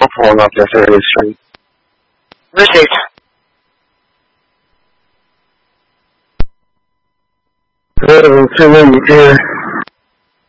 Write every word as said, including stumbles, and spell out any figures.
pulling up Desiree Street. Received. Good, two minutes here.